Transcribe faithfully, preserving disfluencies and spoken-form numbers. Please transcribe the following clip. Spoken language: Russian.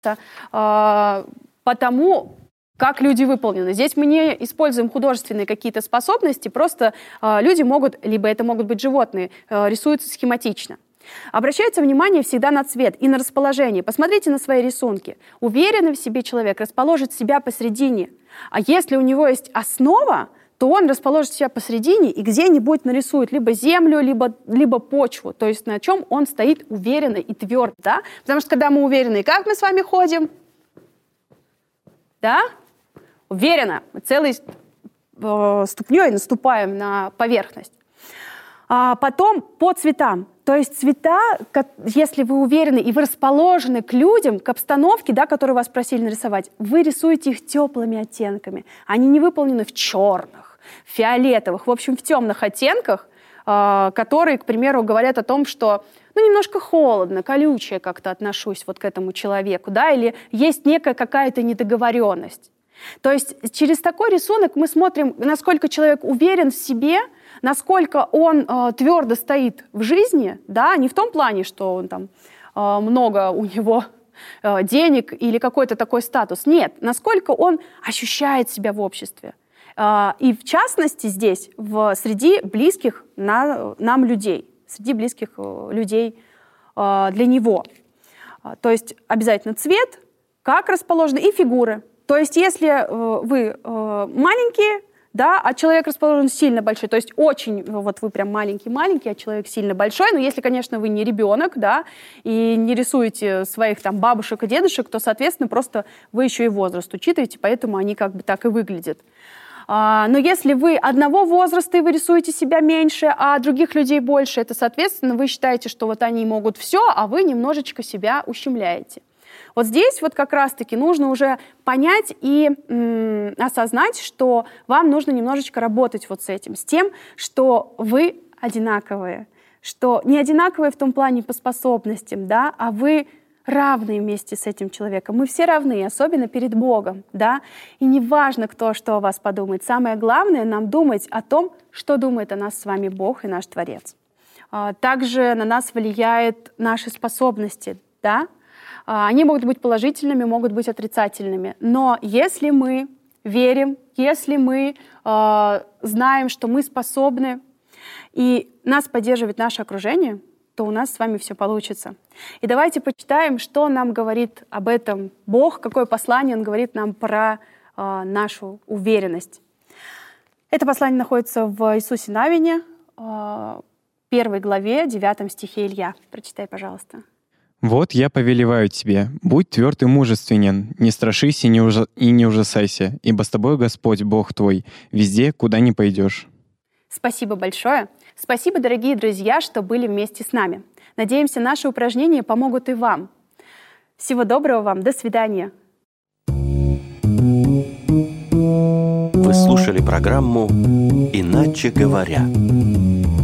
э, потому, как люди выполнены. Здесь мы не используем художественные какие-то способности, просто э, люди могут, либо это могут быть животные, э, рисуются схематично. Обращайте внимание всегда на цвет и на расположение. Посмотрите на свои рисунки. Уверенный в себе человек расположит себя посередине. А если у него есть основа, то он расположит себя посередине и где-нибудь нарисует либо землю, либо, либо почву. То есть на чем он стоит уверенно и твердо. Да? Потому что когда мы уверены, как мы с вами ходим? Да? Уверенно. Мы целой э, ступней наступаем на поверхность. А потом по цветам. То есть цвета, если вы уверены и вы расположены к людям, к обстановке, да, которую вас просили нарисовать, вы рисуете их теплыми оттенками. Они не выполнены в черных, фиолетовых, в общем, в темных оттенках, э, которые, к примеру, говорят о том, что ну, немножко холодно, колючее как-то отношусь вот к этому человеку, да, или есть некая какая-то недоговоренность. То есть через такой рисунок мы смотрим, насколько человек уверен в себе, насколько он э, твердо стоит в жизни, да, не в том плане, что он там э, много у него э, денег или какой-то такой статус. Нет, насколько он ощущает себя в обществе. Э, и в частности здесь, в, среди близких на, нам людей, среди близких э, людей э, для него. Э, то есть обязательно цвет, как расположены, и фигуры. То есть если э, вы э, маленькие, да, а человек расположен сильно большой, то есть очень, вот вы прям маленький-маленький, а человек сильно большой, но если, конечно, вы не ребенок, да, и не рисуете своих там бабушек и дедушек, то, соответственно, просто вы еще и возраст учитываете, поэтому они как бы так и выглядят. А, но если вы одного возраста и вы рисуете себя меньше, а других людей больше, это, соответственно, вы считаете, что вот они могут все, а вы немножечко себя ущемляете. Вот здесь вот как раз-таки нужно уже понять и м, осознать, что вам нужно немножечко работать вот с этим, с тем, что вы одинаковые, что не одинаковые в том плане по способностям, да, а вы равные вместе с этим человеком. Мы все равны, особенно перед Богом, да, и не важно, кто что о вас подумает. Самое главное нам думать о том, что думает о нас с вами Бог и наш Творец. Также на нас влияют наши способности, да. Они могут быть положительными, могут быть отрицательными. Но если мы верим, если мы э, знаем, что мы способны, и нас поддерживает наше окружение, то у нас с вами все получится. И давайте почитаем, что нам говорит об этом Бог, какое послание Он говорит нам про э, нашу уверенность. Это послание находится в Иисусе Навине, э, первой главе, девятом стихе Илья. Прочитай, пожалуйста. «Вот я повелеваю тебе, будь тверд и мужественен, не страшись и не, ужа... и не ужасайся, ибо с тобой Господь, Бог твой, везде, куда ни пойдешь». Спасибо большое. Спасибо, дорогие друзья, что были вместе с нами. Надеемся, наши упражнения помогут и вам. Всего доброго вам. До свидания. Вы слушали программу «Иначе говоря».